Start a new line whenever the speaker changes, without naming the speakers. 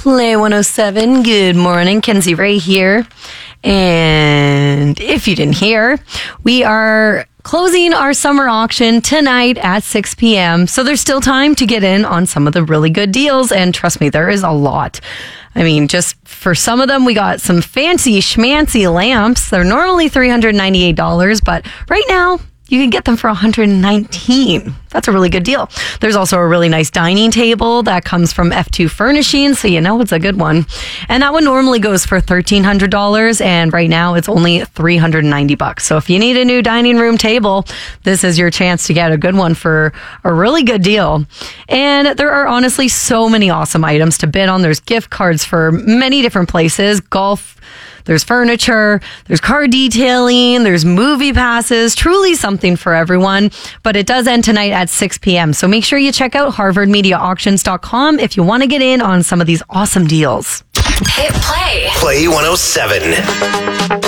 Play 107. Good morning. Kenzie Ray here. And if you didn't hear, we are closing our summer auction tonight at 6 p.m. So there's still time to get in on some of the really good deals. And trust me, there is a lot. I mean, just for some of them, we got some fancy schmancy lamps. They're normally $398, but right now, you can get them for $119. That's a really good deal. There's also a really nice dining table that comes from F2 Furnishings, so you know it's a good one. And that one normally goes for $1,300, and right now it's only $390. So if you need a new dining room table, this is your chance to get a good one for a really good deal. And there are honestly so many awesome items to bid on. There's gift cards for many different places, golf, there's furniture, there's car detailing, there's movie passes, truly something for everyone. But it does end tonight at 6 p.m. So make sure you check out harvardmediaauctions.com if you want to get in on some of these awesome deals.
Hit play. Play 107.